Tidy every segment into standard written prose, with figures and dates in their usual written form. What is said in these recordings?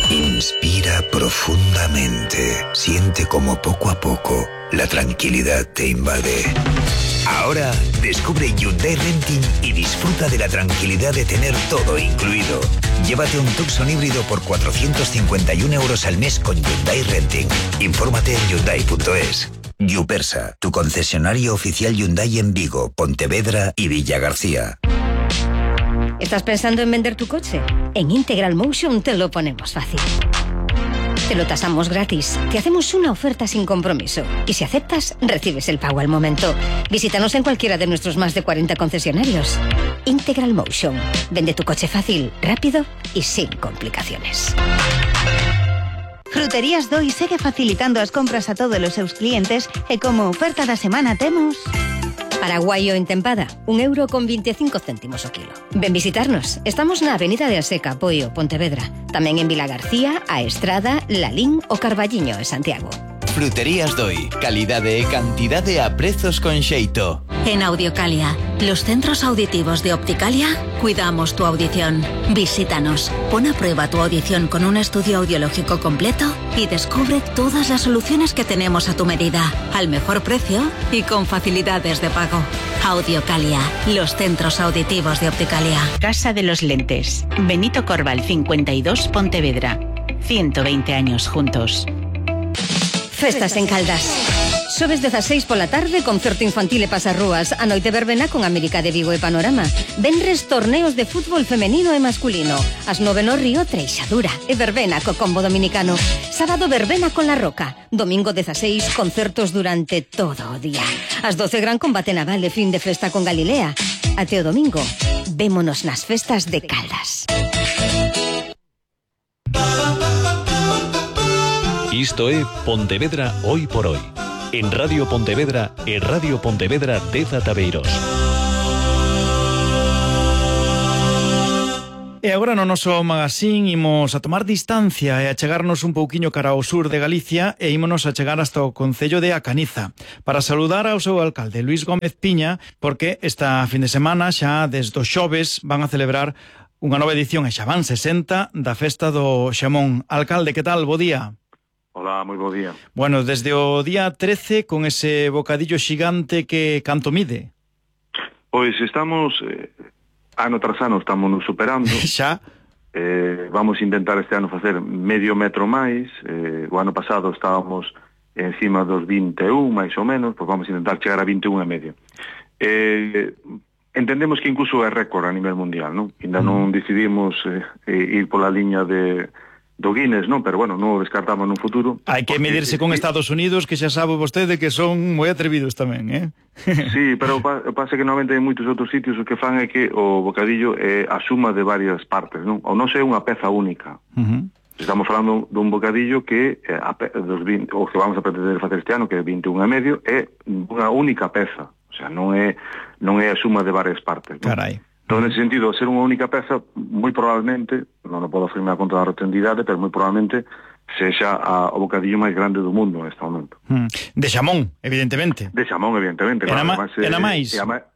Inspira profundamente. Siente como poco a poco la tranquilidad te invade. Ahora descubre Hyundai Renting y disfruta de la tranquilidad de tener todo incluido. Llévate un Tucson híbrido por 451 euros al mes con Hyundai Renting. Infórmate en Hyundai.es. Yupersa, tu concesionario oficial Hyundai en Vigo, Pontevedra y Villagarcía. ¿Estás pensando en vender tu coche? En Integral Motion te lo ponemos fácil. Te lo tasamos gratis, te hacemos una oferta sin compromiso y si aceptas, recibes el pago al momento. Visítanos en cualquiera de nuestros más de 40 concesionarios. Integral Motion. Vende tu coche fácil, rápido y sin complicaciones. Fruterías Doi segue facilitando as compras a todos os seus clientes e como oferta da semana temos... Paraguayo en tempada, €1,25 o kilo. Ven visitarnos. Estamos na Avenida de Aseca, Poio, Pontevedra. Tamén en Vilagarcía, A Estrada, Lalín o Carballiño, en Santiago. Fruterías Doi. Calidade e cantidade a prezos con xeito. En Audiocalia, los centros auditivos de Opticalia, cuidamos tu audición. Visítanos, pon a prueba tu audición con un estudio audiológico completo y descubre todas las soluciones que tenemos a tu medida, al mejor precio y con facilidades de pago. Audiocalia, los centros auditivos de Opticalia. Casa de los Lentes. Benito Corval 52, Pontevedra. 120 años juntos. Festas en Caldas. Xoves 16 pola tarde, concerto infantil e pasarrúas. A noite verbena con América de Vigo e Panorama. Venres torneos de fútbol femenino e masculino. As 9 no Río, Treixadura e verbena co combo dominicano. Sábado verbena con La Roca. Domingo 16, concertos durante todo o día. As 12 gran combate naval e fin de festa con Galilea. Até o domingo, vémonos nas festas de Caldas. Isto é Pontevedra Hoy por Hoy. En Radio Pontevedra e Radio Pontevedra Teza Tabeiros. E agora no noso magazín imos a tomar distancia e a chegarnos un pouquiño cara ao sur de Galicia e ímonos a chegar hasta o concello de Acaniza para saludar ao seu alcalde Luis Gómez Piña, porque esta fin de semana xa desde o xoves van a celebrar unha nova edición e xa van 60 da festa do xamón. Alcalde, que tal? Bo día. Hola, moi bo día. Bueno, desde o día 13 con ese bocadillo xigante que canto mide? Pois estamos, ano tras ano estamos nos superando. Xa? Vamos a intentar este ano facer medio metro máis. O ano pasado estábamos encima dos 21, máis ou menos, pois vamos a intentar chegar a 21 e medio. Entendemos que incluso é récord a nivel mundial, non? Ainda non decidimos ir pola liña do Guinness, non? Pero bueno, non o descartamos nun futuro. Hai que medirse con Estados Unidos, que xa sabe vostede que son moi atrevidos tamén, eh? Sí, pero pasa que normalmente en moitos outros sitios o que fan é que o bocadillo é a suma de varias partes, non? Ou non é unha peza única. Estamos falando dun bocadillo que o que vamos a pretender facer este ano, que é 21 e medio, é unha única peza. O sea, non é a suma de varias partes, non? Carai. Entón, nesse sentido, ser unha única peza, moi probablemente, non o podo afirmar con toda a rotundidade, pero moi probablemente sexa o bocadillo máis grande do mundo neste momento. De xamón, evidentemente. De xamón, evidentemente. E na máis?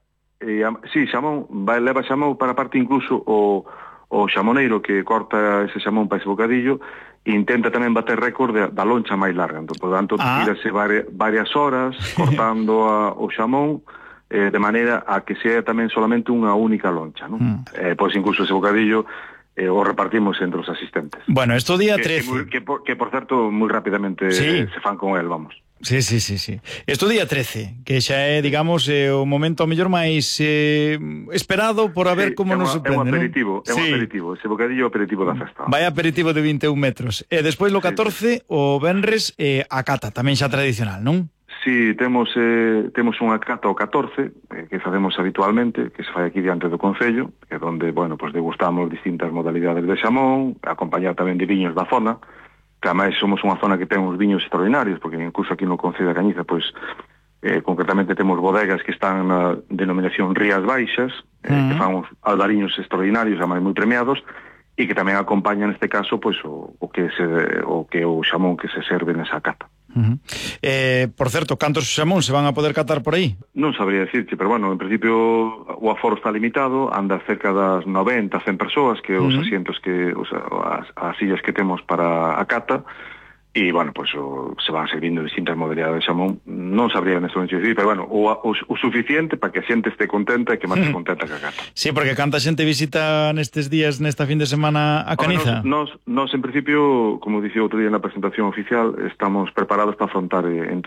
Sí, xamón, leva xamón para parte incluso o xamoneiro que corta ese xamón para ese bocadillo e intenta tamén bater récord da loncha máis larga. Entón, por tanto, tírase varias horas cortando o xamón de maneira a que sea tamén solamente unha única loncha, non? Pois incluso ese bocadillo o repartimos entre os asistentes. Bueno, esto día 13. Que por certo, moi rapidamente se fan con el, vamos. Sí. Esto día 13, que xa é, digamos, o momento mellor máis esperado por a ver como nos sorprende, non? É un aperitivo, ese bocadillo aperitivo da festa. Vai aperitivo de 21 metros. E despois lo 14, o venres, a cata, tamén xa tradicional, non? Sí, temos unha cata o 14 que facemos habitualmente, que se fai aquí diante do Concello, que é onde, bueno, pues degustamos distintas modalidades de xamón, acompañar tamén de viños da zona, que ademais somos unha zona que ten uns viños extraordinarios, porque incluso aquí no Concello da Cañiza, pues concretamente temos bodegas que están na denominación Rías Baixas, que fan uns albariños extraordinarios, ademais moi premiados, e que tamén acompaña neste caso pues o que o xamón que se serve nesa cata. Por certo, cantos xamón se van a poder catar por aí? Non sabría decirche, pero bueno, en principio o aforo está limitado, anda cerca das 90, 100 persoas, que os asientos que as sillas que temos para a cata, e, bueno, pues se van servindo distintas modalidades de xamón. Non sabría neste momento dicir, pero, bueno, o suficiente para que a xente este contenta e que máis contenta que a cata. Sí, porque canta xente visita nestes días, nesta fin de semana a Caniza? Nos en principio, como dicía outro día na presentación oficial, estamos preparados para afrontar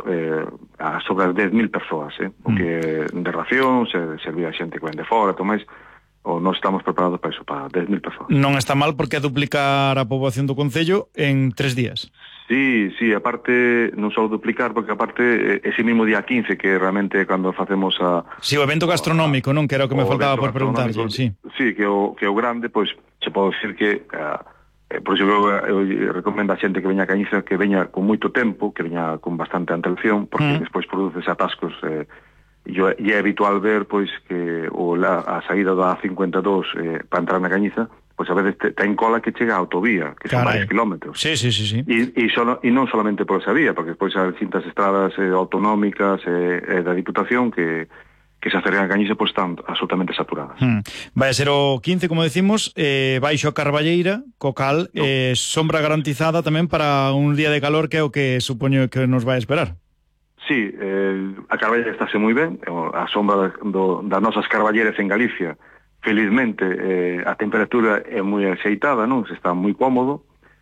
a sobre as 10.000 persoas, o que de ración, servir a xente que ven de fora, tomais, ou nós estamos preparados para iso, para 10.000 persoas. Non está mal porque é duplicar a poboación do concello en 3 días. Sí, aparte, non só duplicar, porque aparte, ese mismo día 15, que realmente cando facemos a... Sí, o evento gastronómico, non? Que era o que me faltaba por preguntarlle, sí. Sí, que o grande, pois, se pode decir que... por iso eu recomendo a xente que veña a Cañiza que veña con moito tempo, que veña con bastante antelación, porque despois produces atascos... E é habitual ver, pois, que a saída da A52 para entrar na Cañiza, pois a veces ten cola que chega a autovía, que son varios kilómetros. Sí. E non solamente por esa vía, porque despois hai distintas estradas autonómicas da Diputación que se acercan a Cañiza, pois están absolutamente saturadas. Vai a ser o 15, como decimos, baixo a Carballeira, co cal, sombra garantizada tamén para un día de calor, que é o que supoño que nos vai a esperar. Sí, a Carballeira estáse moi ben, a sombra das nosas carballeiras en Galicia, felizmente a temperatura é moi axeitada, non? Se está moi cómodo,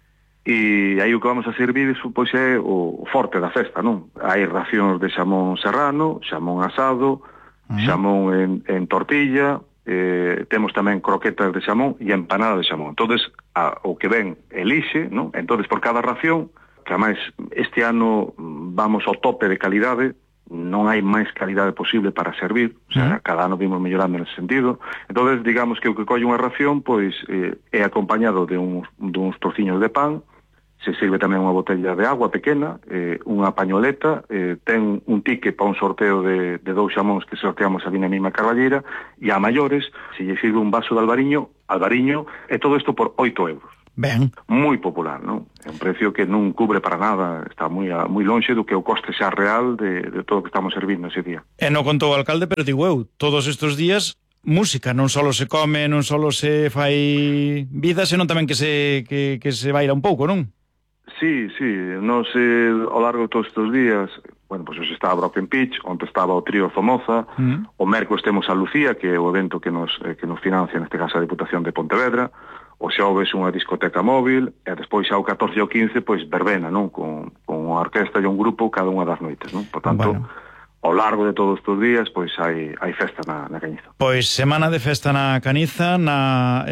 e aí o que vamos a servir pois é o forte da festa, non? Hai racións de xamón serrano, xamón asado, xamón en tortilla, temos tamén croquetas de xamón e empanada de xamón. Entonces, o que ven elixe, non? Entonces, por cada ración, que además este ano vamos ao tope de calidade, non hai máis calidade posible para servir, o sea, cada ano vimos mellorando nese sentido. Entonces, digamos que o que colle unha ración, pois, é acompañado de uns trociños de pan, se sirve tamén unha botella de agua pequena, unha pañoleta, ten un ticket para un sorteo de 2 xamóns que sorteamos ali na mesma Carballeira, e a maiores, se lle sirve un vaso de albariño, e todo isto por 8 euros. Ben. Moi popular, non? É un precio que non cubre para nada, está moi lonxe do que o coste xa real de todo o que estamos servindo ese día. E non contou o alcalde, pero digo eu, todos estes días música, non só se come, non só se fai vida, senón tamén que se baila un pouco, non? Sí, nos ao largo de todos estes días, bueno, pois estaba Broken Pitch, onde estaba o trío Zomoza, o mércores temos a Lucía, que é o evento que nos financia, neste caso a Diputación de Pontevedra, o xoves unha discoteca móvil, e despois xa o 14 e o 15, pois verbena, non? Con unha orquesta e un grupo cada unha das noites, non? Por tanto, ao largo de todos estes días, pois hai festa na Cañiza. Pois semana de festa na Cañiza, na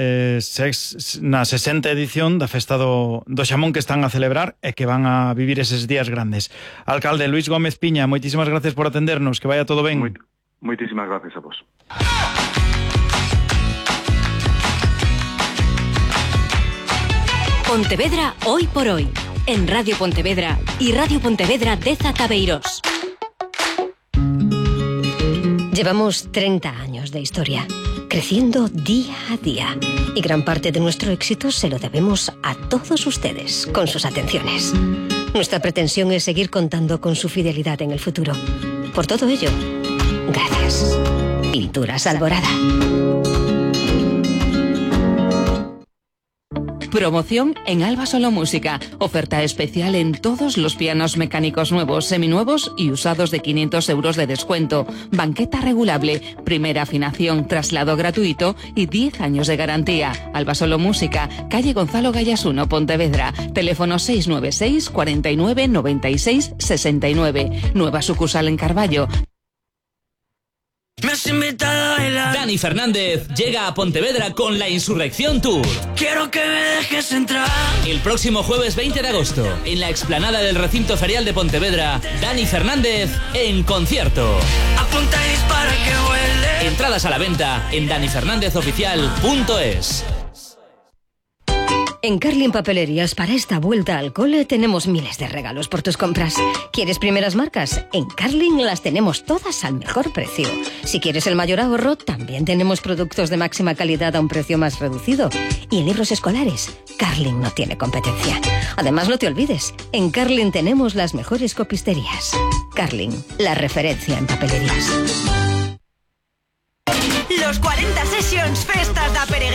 60ª edición da festa do xamón que están a celebrar e que van a vivir eses días grandes. Alcalde Luís Gómez Piña, moitísimas gracias por atendernos, que vaya todo ben. Moitísimas gracias a vos. Pontevedra hoy por hoy, en Radio Pontevedra y Radio Pontevedra de Zabeiros. Llevamos 30 años de historia, creciendo día a día, y gran parte de nuestro éxito se lo debemos a todos ustedes, con sus atenciones. Nuestra pretensión es seguir contando con su fidelidad en el futuro. Por todo ello, gracias. Pinturas Alborada. Promoción en Alba Solo Música. Oferta especial en todos los pianos mecánicos nuevos, seminuevos y usados de 500 euros de descuento. Banqueta regulable, primera afinación, traslado gratuito y 10 años de garantía. Alba Solo Música, calle Gonzalo Gallas 1, Pontevedra. Teléfono 696 49 96 69. Nueva sucursal en Carballo. Me has invitado a bailar. Dani Fernández llega a Pontevedra con la Insurrección Tour. Quiero que me dejes entrar. El próximo jueves 20 de agosto, en la explanada del recinto ferial de Pontevedra, Dani Fernández en concierto. Apunta y dispara que huele. Entradas a la venta en danifernández.oficial.es. En Carling Papelerías, para esta vuelta al cole, tenemos miles de regalos por tus compras. ¿Quieres primeras marcas? En Carling las tenemos todas al mejor precio. Si quieres el mayor ahorro, también tenemos productos de máxima calidad a un precio más reducido. Y en libros escolares, Carling no tiene competencia. Además, no te olvides, en Carling tenemos las mejores copisterías. Carling, la referencia en papelerías. Los 40 Sessions Festas da Peregrina.